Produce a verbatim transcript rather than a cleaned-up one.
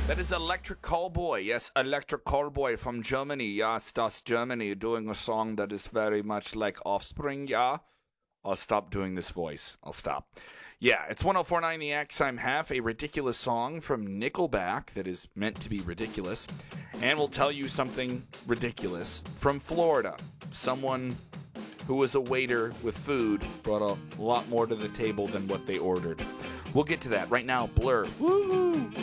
That is Electric Callboy. Yes, Electric Callboy from Germany. Yes, das Germany, doing a song that is very much like Offspring. Yeah, I'll stop doing this voice. I'll stop. Yeah, it's one oh four point nine The X. I'm Half, a ridiculous song from Nickelback that is meant to be ridiculous. And we'll tell you something ridiculous from Florida. Someone who was a waiter with food brought a lot more to the table than what they ordered. We'll get to that right now. Blur. Woo-hoo.